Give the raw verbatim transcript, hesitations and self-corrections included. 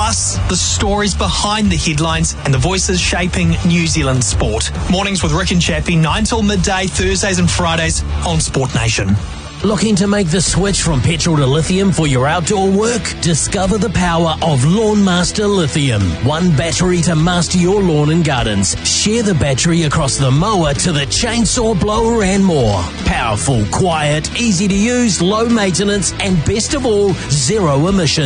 Plus, the stories behind the headlines and the voices shaping New Zealand sport. Mornings with Rick and Chappie, nine till midday, Thursdays and Fridays on Sport Nation. Looking to make the switch from petrol to lithium for your outdoor work? Discover the power of Lawnmaster Lithium. One battery to master your lawn and gardens. Share the battery across the mower to the chainsaw blower and more. Powerful, quiet, easy to use, low maintenance, and best of all, zero emissions.